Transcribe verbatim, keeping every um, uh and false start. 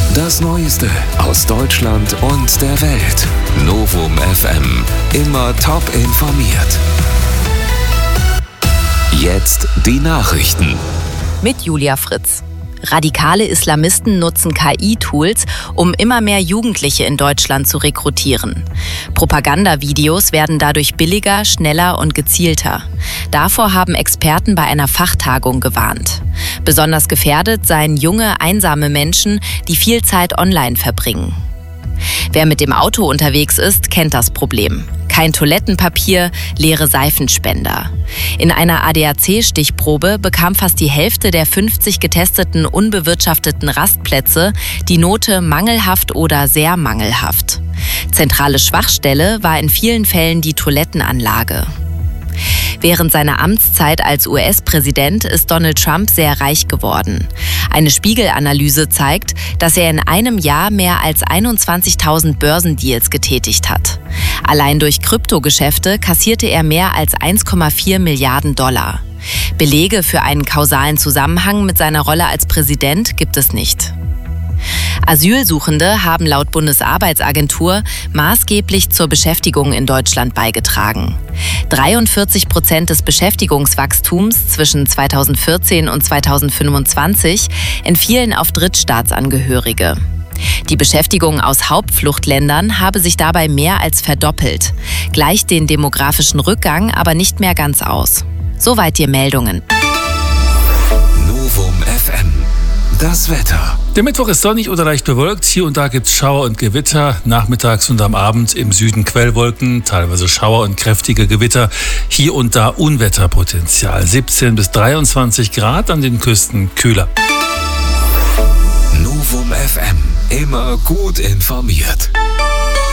Das Neueste aus Deutschland und der Welt. Novum F M. Immer top informiert. Jetzt die Nachrichten. Mit Julia Fritz. Radikale Islamisten nutzen K I-Tools, um immer mehr Jugendliche in Deutschland zu rekrutieren. Propagandavideos werden dadurch billiger, schneller und gezielter. Davor haben Experten bei einer Fachtagung gewarnt. Besonders gefährdet seien junge, einsame Menschen, die viel Zeit online verbringen. Wer mit dem Auto unterwegs ist, kennt das Problem. Kein Toilettenpapier, leere Seifenspender. In einer A D A C-Stichprobe bekam fast die Hälfte der fünfzig getesteten unbewirtschafteten Rastplätze die Note mangelhaft oder sehr mangelhaft. Zentrale Schwachstelle war in vielen Fällen die Toilettenanlage. Während seiner Amtszeit als U S-Präsident ist Donald Trump sehr reich geworden. Eine Spiegel-Analyse zeigt, dass er in einem Jahr mehr als einundzwanzigtausend Börsendeals getätigt hat. Allein durch Kryptogeschäfte kassierte er mehr als eins Komma vier Milliarden Dollar. Belege für einen kausalen Zusammenhang mit seiner Rolle als Präsident gibt es nicht. Asylsuchende haben laut Bundesarbeitsagentur maßgeblich zur Beschäftigung in Deutschland beigetragen. dreiundvierzig Prozent des Beschäftigungswachstums zwischen zweitausendvierzehn und zweitausendfünfundzwanzig entfielen auf Drittstaatsangehörige. Die Beschäftigung aus Hauptfluchtländern habe sich dabei mehr als verdoppelt, gleicht den demografischen Rückgang aber nicht mehr ganz aus. Soweit die Meldungen. Novum F M. Das Wetter. Der Mittwoch ist sonnig oder leicht bewölkt. Hier und da gibt es Schauer und Gewitter. Nachmittags und am Abend im Süden Quellwolken, teilweise Schauer und kräftige Gewitter. Hier und da Unwetterpotenzial. siebzehn bis dreiundzwanzig Grad, an den Küsten kühler. Novum F M. Immer gut informiert.